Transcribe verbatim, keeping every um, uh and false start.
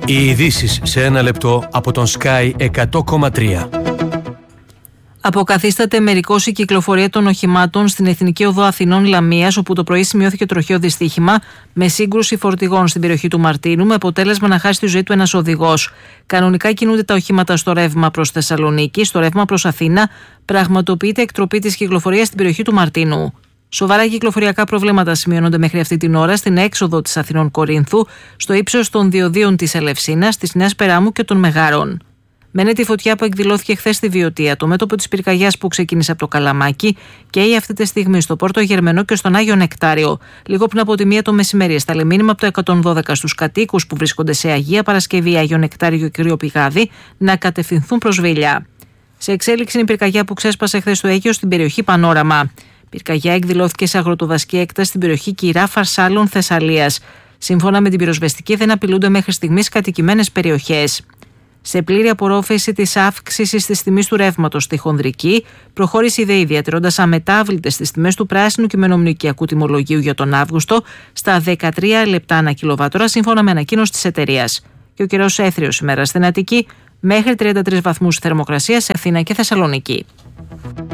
Οι ειδήσεις σε ένα λεπτό από τον Sky εκατό κόμμα τρία. Αποκαθίσταται μερικώς η κυκλοφορία των οχημάτων στην Εθνική Οδό Αθηνών Λαμίας, όπου το πρωί σημειώθηκε τροχαίο δυστύχημα με σύγκρουση φορτηγών στην περιοχή του Μαρτίνου, με αποτέλεσμα να χάσει τη ζωή του ένας οδηγός. Κανονικά κινούνται τα οχήματα στο ρεύμα προς Θεσσαλονίκη, στο ρεύμα προς Αθήνα πραγματοποιείται εκτροπή της κυκλοφορίας στην περιοχή του Μαρτίνου. Σοβαρά κυκλοφοριακά προβλήματα σημειώνονται μέχρι αυτή την ώρα στην έξοδο της Αθηνών Κορίνθου, στο ύψος των διοδίων της Ελευσίνας, της Νέας Περάμου και των Μεγάρων. Μένεται η φωτιά που εκδηλώθηκε χθες στη Βιωτία, το μέτωπο της πυρκαγιάς που ξεκίνησε από το Καλαμάκι και η αυτή τη στιγμή στο Πόρτο Γερμενό και στον Άγιο Νεκτάριο. Λίγο πριν από τη μία το μεσημέρι, έσταλε μήνυμα από το εκατόν δώδεκα στους κατοίκους που βρίσκονται σε Αγία Παρασκευή, Άγιο Νεκτάριο και Κρύο Πηγάδι να κατευθυνθούν προς Βίλια. Σε εξέλιξη είναι η πυρκαγιά που ξέσπασε χθες στο Αίγαιο στην περιοχή Πανόραμα. Πυρκαγιά εκδηλώθηκε σε αγροτοδασική έκταση στην περιοχή Κυρά Φαρσάλων Θεσσαλίας. Σύμφωνα με την πυροσβεστική, δεν απειλούνται μέχρι στιγμής κατοικημένες περιοχές. Σε πλήρη απορρόφηση της αύξησης της τιμής του ρεύματος στη Χονδρική, προχώρησε η ΔΕΗ διατηρώντας αμετάβλητες τις τιμές του πράσινου κειμενομνικιακού τιμολογίου για τον Αύγουστο στα δεκατρία λεπτά ανά κιλοβάτωρα, σύμφωνα με ανακοίνωση της εταιρείας. Και ο καιρός έθριος σήμερα στην Αττική, μέχρι τριάντα τρεις βαθμούς θερμοκρασία σε Αθήνα και Θεσσαλονίκη.